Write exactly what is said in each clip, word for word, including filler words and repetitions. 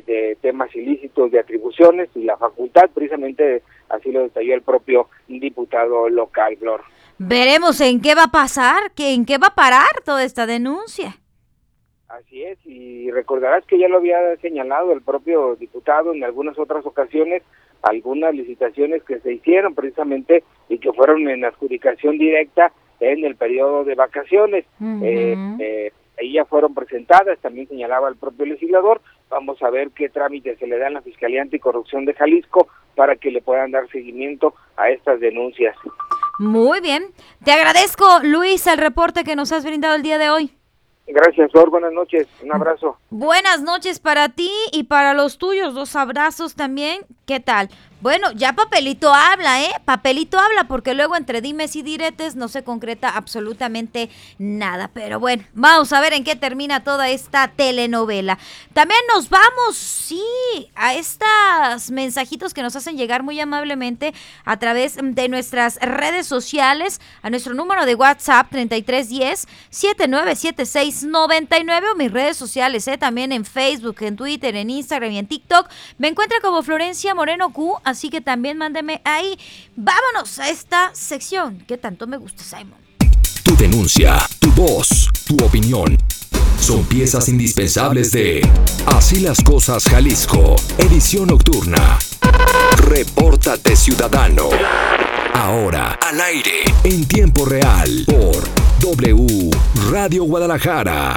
eh, de temas ilícitos, de atribuciones y la facultad, precisamente así lo detalló el propio diputado local, Flor. Veremos en qué va a pasar, que en qué va a parar toda esta denuncia. Así es, y recordarás que ya lo había señalado el propio diputado en algunas otras ocasiones, algunas licitaciones que se hicieron precisamente y que fueron en adjudicación directa en el periodo de vacaciones. Uh-huh. eh, eh, ahí ya fueron presentadas, también señalaba el propio legislador. Vamos a ver qué trámite se le da en la Fiscalía Anticorrupción de Jalisco para que le puedan dar seguimiento a estas denuncias. Muy bien, te agradezco, Luis, el reporte que nos has brindado el día de hoy. Gracias, Flor. Buenas noches. Un abrazo. Buenas noches para ti y para los tuyos. Dos abrazos también. ¿Qué tal? Bueno, ya papelito habla, ¿eh? Papelito habla, porque luego entre dimes y diretes no se concreta absolutamente nada. Pero bueno, vamos a ver en qué termina toda esta telenovela. También nos vamos, sí, a estos mensajitos que nos hacen llegar muy amablemente a través de nuestras redes sociales, a nuestro número de WhatsApp treinta y tres diez, setenta y nueve setenta y seis noventa y nueve, o mis redes sociales, ¿eh? También en Facebook, en Twitter, en Instagram y en TikTok. Me encuentra como Florencia Moreno Q, así que también mándeme ahí. Vámonos a esta sección que tanto me gusta, Simon. Tu denuncia, tu voz, tu opinión son piezas indispensables de Así las Cosas Jalisco, edición nocturna. Repórtate Ciudadano. Ahora, al aire, en tiempo real, por W Radio Guadalajara.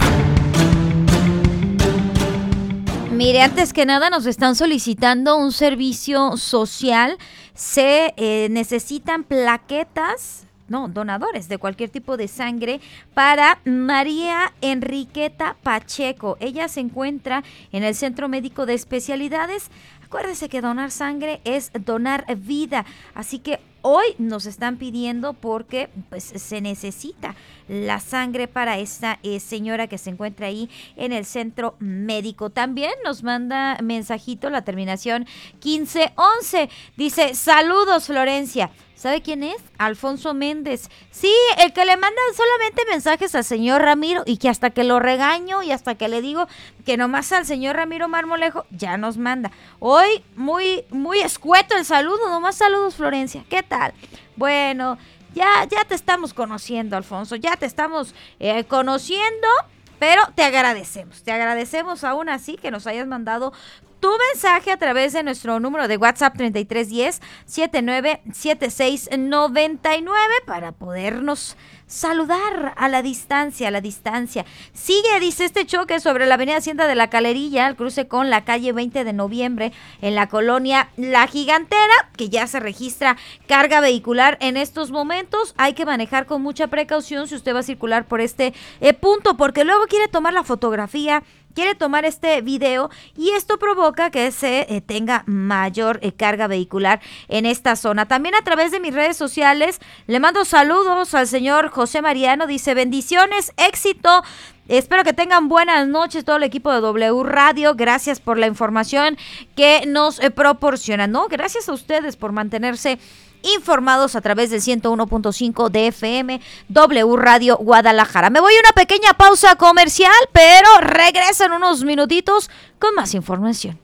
Mire, antes que nada nos están solicitando un servicio social. Se eh, necesitan plaquetas, no, donadores de cualquier tipo de sangre para María Enriqueta Pacheco. Ella se encuentra en el Centro Médico de Especialidades. Acuérdese que donar sangre es donar vida, así que hoy nos están pidiendo porque pues se necesita la sangre para esta eh, señora que se encuentra ahí en el centro médico. También nos manda mensajito la terminación quince once. Dice, saludos Florencia. ¿Sabe quién es? Alfonso Méndez. Sí, el que le manda solamente mensajes al señor Ramiro y que hasta que lo regaño y hasta que le digo que nomás al señor Ramiro Marmolejo ya nos manda. Hoy muy, muy escueto el saludo, nomás saludos Florencia. ¿Qué tal? Bueno, ya, ya te estamos conociendo, Alfonso, ya te estamos eh, conociendo, pero te agradecemos, te agradecemos aún así que nos hayas mandado tu mensaje a través de nuestro número de WhatsApp treinta y tres diez, setenta y nueve setenta y seis noventa y nueve para podernos saludar a la distancia, a la distancia. Sigue, dice, este choque sobre la avenida Hacienda de la Calerilla, al cruce con la calle veinte de noviembre, en la colonia La Gigantera, que ya se registra carga vehicular en estos momentos. Hay que manejar con mucha precaución si usted va a circular por este eh, punto, porque luego quiere tomar la fotografía, quiere tomar este video y esto provoca que se eh, tenga mayor eh, carga vehicular en esta zona. También a través de mis redes sociales le mando saludos al señor José Mariano, dice bendiciones, éxito, espero que tengan buenas noches todo el equipo de W Radio, gracias por la información que nos eh, proporcionan, ¿no? Gracias a ustedes por mantenerse informados a través del ciento uno punto cinco de F M, W Radio Guadalajara. Me voy a una pequeña pausa comercial, pero regreso en unos minutitos con más información.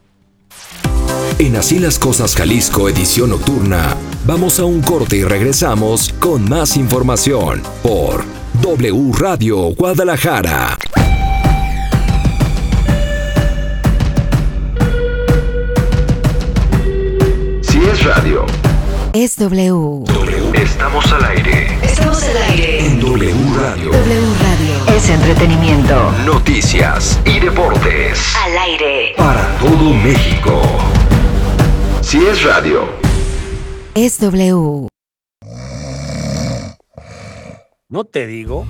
En Así las Cosas Jalisco, edición nocturna, vamos a un corte y regresamos con más información por W Radio Guadalajara. Si es radio, es W. W. Estamos al aire. Estamos al aire. En W Radio. W Radio. Es entretenimiento. Noticias y deportes. Al aire. Para todo México. Si es radio, es W. ¿No te digo?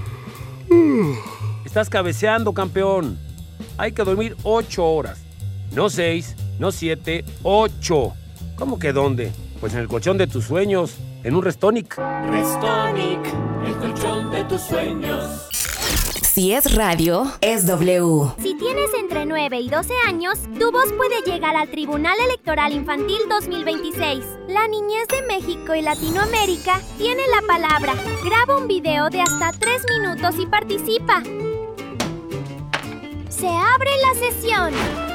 Estás cabeceando, campeón. Hay que dormir ocho horas. No seis, no siete, ocho. ¿Cómo que dónde? Pues en el colchón de tus sueños, en un Restonic. Restonic, el colchón de tus sueños. Si es radio, es W. Si tienes entre nueve y doce años, tu voz puede llegar al Tribunal Electoral Infantil dos mil veintiséis. La niñez de México y Latinoamérica tiene la palabra. Graba un video de hasta tres minutos y participa. Se abre la sesión.